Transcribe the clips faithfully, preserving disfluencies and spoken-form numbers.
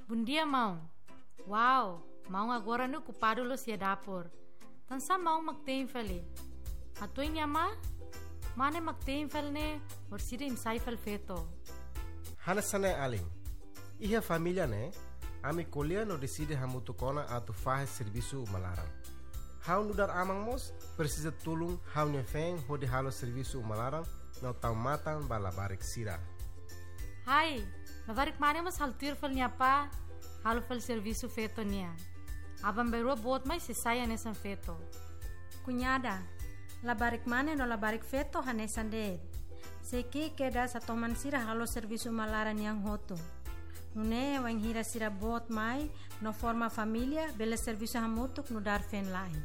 Bom dia, mão. Uau, mão agora no ocupado lo si dapur. Tansa mão magteenfel eh. Atoy niya ma? Mane magteenfel ne or sida insaifel feto. Hanasane aling. Iha família ne, ami kolia no decide hamutu kona atu fahe serviço malaram. Hau nudar amang mos precisa tulung hau ne feng hodi halo serviço malaram no tau matan balabarik sira. Hai, labarik mane mas haltir fel niya pa, halo fel serviço feto niya. Abang beru bot mai se saya nesan feto. Cunhada, labarik mane no labarik feto hanesan deed. Seki keda sa toman sira halo serviço malaran yang hoto. Nune wang hira sira bot mai no forma família bela serviço hamutuk no dar fen lain.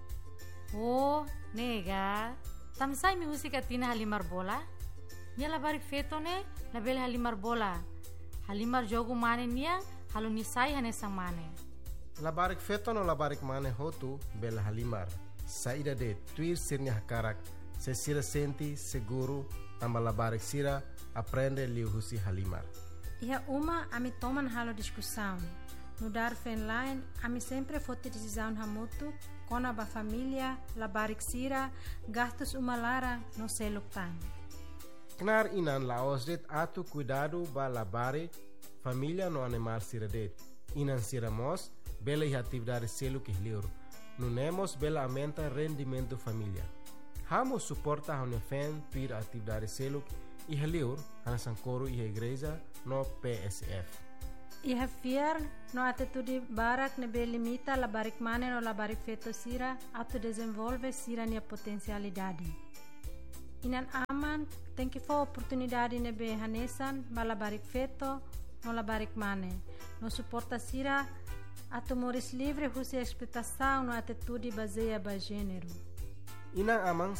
Oh, nega. Tamsay mi musika tina halimar bola? Nia labarik feto ne na bela halimar bola. Halimar jogo mane nia halo nisay hanesang mane. Labarik feto no labarik mane hotu bela halimar. Saída de tuir sirnya hakarak, se sira senti seguro tamba labarik sira aprende liu husi halimar. Iha uma ami toman halo discussão. No dar fen lain, ami sempre fote decisão hamutu, kona ba família, labarik sira, gastos umalara no seluktan. Knar inan laos det atu cuidado ba labare família no animal sira det. Inan sira mos, bela iha atividade selu que liur. Nunemos bela aumenta rendimento família. Hamo suporta hone fen tuir atividade selu e liur hanasan coro e igreja no P S F. Iha fiar no atitude barak ne be limita labarik mane no labarik feto sira atu desenvolve sira nia potencialidade. Inan aman tem que for oportunidade ne be hanesan ba labarik feto no labarik mane. No suporta sira atu moris livre husi expectação no atitude baseia ba gênero. Inang amang